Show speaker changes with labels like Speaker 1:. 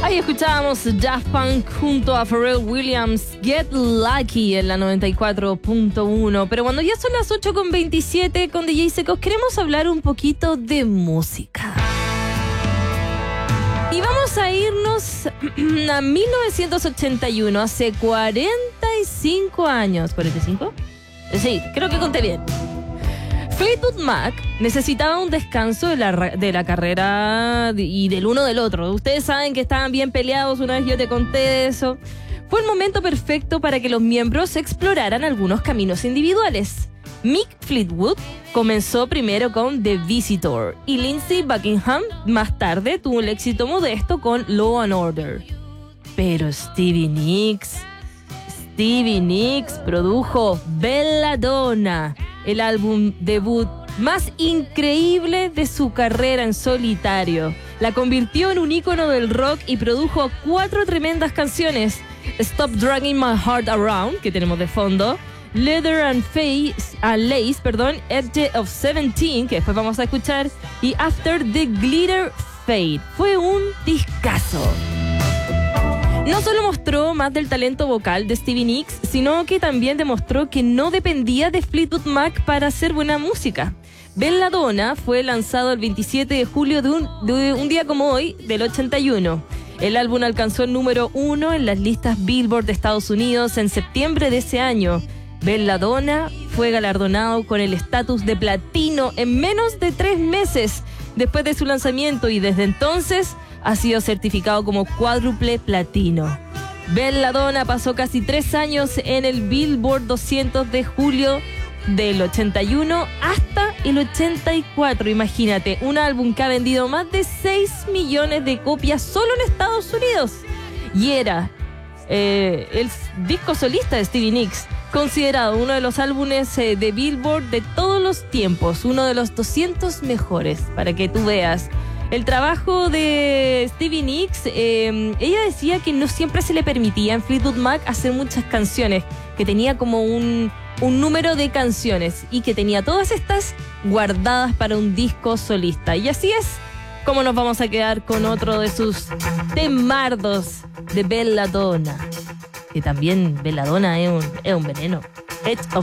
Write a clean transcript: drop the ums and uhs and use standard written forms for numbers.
Speaker 1: Ahí escuchábamos Daft Punk junto a Pharrell Williams, Get Lucky en la 94.1. Pero cuando ya son las 8:27 con DJ Secos, queremos hablar un poquito de música. Y vamos a irnos a 1981, hace 45 años. ¿45? Sí, creo que conté bien. Fleetwood Mac necesitaba un descanso de la carrera y del uno del otro. Ustedes saben que estaban bien peleados, una vez yo te conté de eso. Fue el momento perfecto para que los miembros exploraran algunos caminos individuales. Mick Fleetwood comenzó primero con The Visitor y Lindsey Buckingham más tarde tuvo el éxito modesto con Law and Order. Pero Stevie Nicks produjo Belladonna, el álbum debut más increíble de su carrera en solitario. La convirtió en un ícono del rock y produjo 4 tremendas canciones: Stop Dragging My Heart Around, que tenemos de fondo, Leather and Lace, Edge of 17, que después vamos a escuchar, y After the Glitter Fade. Fue un discazo. No solo mostró más del talento vocal de Stevie Nicks, sino que también demostró que no dependía de Fleetwood Mac para hacer buena música. Belladonna fue lanzado el 27 de julio de un día como hoy, del 81. El álbum alcanzó el número 1 en las listas Billboard de Estados Unidos en septiembre de ese año. Belladonna fue galardonado con el estatus de platino en menos de 3 meses después de su lanzamiento y desde entonces ha sido certificado como cuádruple platino. Belladonna pasó casi 3 años en el Billboard 200 de julio del 81 hasta el 84. Imagínate, un álbum que ha vendido más de 6 millones de copias solo en Estados Unidos. Y era el disco solista de Stevie Nicks, considerado uno de los álbumes de Billboard de todos los tiempos, uno de los 200 mejores, para que tú veas. El trabajo de Stevie Nicks, ella decía que no siempre se le permitía en Fleetwood Mac hacer muchas canciones, que tenía como un número de canciones y que tenía todas estas guardadas para un disco solista. Y así es como nos vamos a quedar con otro de sus temardos de Belladonna, que también Belladonna es un veneno. Edge of